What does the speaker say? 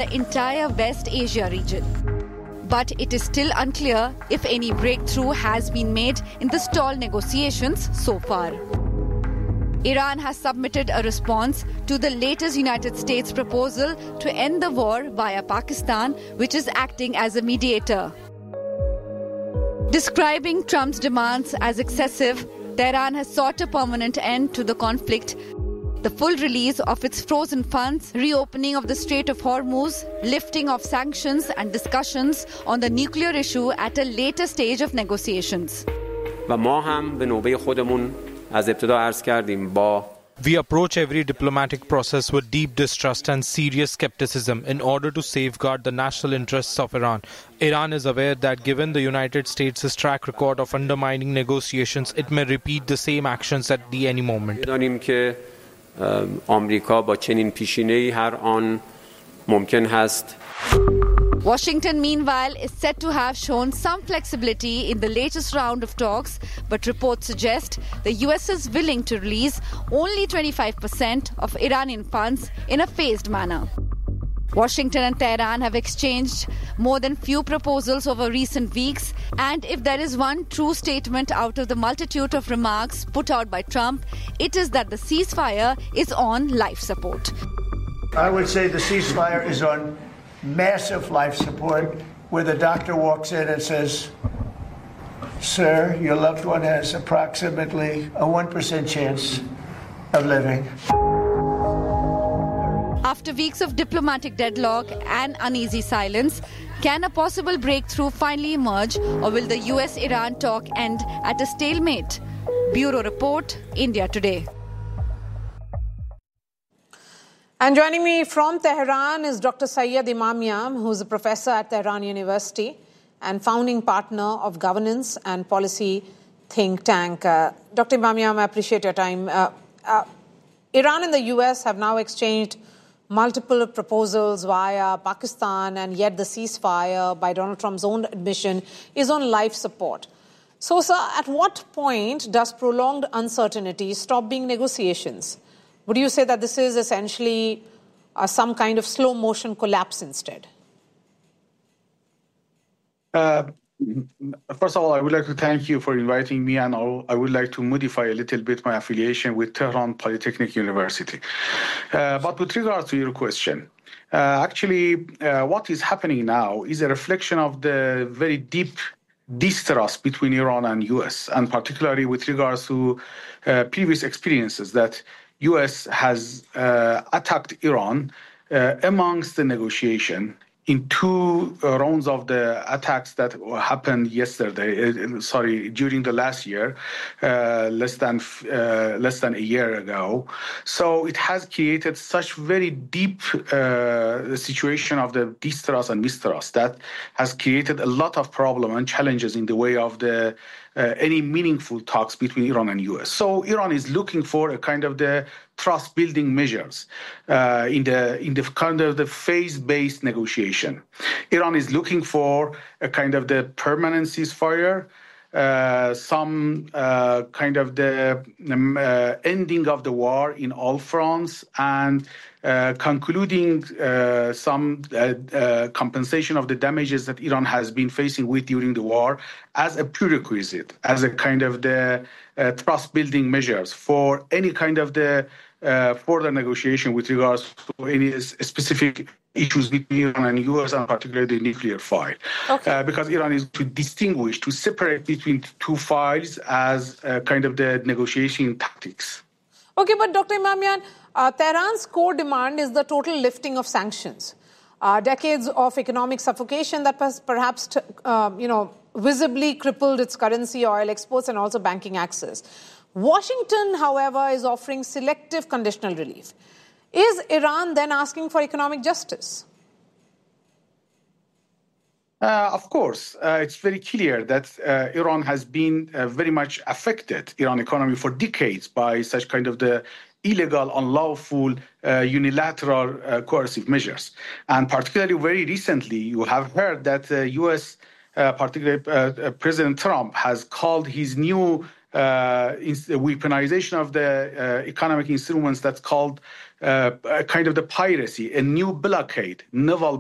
the entire West Asia region. But it is still unclear if any breakthrough has been made in the stalled negotiations so far. Iran has submitted a response to the latest United States proposal to end the war via Pakistan, which is acting as a mediator. Describing Trump's demands as excessive, Tehran has sought a permanent end to the conflict, the full release of its frozen funds, reopening of the Strait of Hormuz, lifting of sanctions and discussions on the nuclear issue at a later stage of negotiations. و ما هم به نوبه خودمون از ابتدا عرض کردیم با We approach every diplomatic process with deep distrust and serious skepticism in order to safeguard the national interests of Iran. Iran is aware that given the United States' track record of undermining negotiations, it may repeat the same actions at any moment. می‌دانیم که آمریکا با چنین پیشینه‌ای هر آن ممکن هست. Washington, meanwhile, is said to have shown some flexibility in the latest round of talks, but reports suggest the US is willing to release only 25% of Iranian funds in a phased manner. Washington and Tehran have exchanged more than few proposals over recent weeks, and if there is one true statement out of the multitude of remarks put out by Trump, it is that the ceasefire is on life support. I would say the ceasefire is on massive life support, where the doctor walks in and says, "Sir, your loved one has approximately a 1% chance of living." After weeks of diplomatic deadlock and uneasy silence, can a possible breakthrough finally emerge, or will the US-Iran talk end at a stalemate? Bureau Report, India Today. And joining me from Tehran is Dr. Syed Imamian, who's a professor at Tehran University and founding partner of governance and policy think tank. Dr. Imamian, I appreciate your time. Iran and the US have now exchanged multiple proposals via Pakistan, and yet the ceasefire, by Donald Trump's own admission, is on life support. So, sir, at what point does prolonged uncertainty stop being negotiations? Would you say that this is essentially some kind of slow motion collapse instead? First of all, I would like to thank you for inviting me, and I would like to modify a little bit my affiliation with Tehran Polytechnic University. But with regard to your question, actually, what is happening now is a reflection of the very deep distrust between Iran and US, and particularly with regards to previous experiences that US has attacked Iran amongst the negotiation in two rounds of the attacks that happened during the last year, less than a year ago. So it has created such very deep situation of the distrust and mistrust that has created a lot of problem and challenges in the way of the any meaningful talks between Iran and US. So Iran is looking for a kind of the trust-building measures in the kind of the phase-based negotiation. Iran is looking for a kind of the permanent ceasefire, some kind of the ending of the war in all fronts, and concluding some compensation of the damages that Iran has been facing with during the war as a prerequisite, as a kind of the trust-building measures for any kind of the further negotiation with regards to any specific issues between Iran and US, and particularly the nuclear file. Okay. Because Iran is to separate between two files as kind of the negotiation tactics. Okay, but Dr. Imamian, Tehran's core demand is the total lifting of sanctions. Decades of economic suffocation that has perhaps, visibly crippled its currency, oil exports, and also banking access. Washington, however, is offering selective conditional relief. Is Iran then asking for economic justice? Of course, it's very clear that Iran has been very much affected, Iran economy, for decades by such kind of the illegal, unlawful, unilateral coercive measures. And particularly very recently, you have heard that the U.S., particularly President Trump, has called his new weaponization of the economic instruments that's called kind of the piracy, a new blockade, naval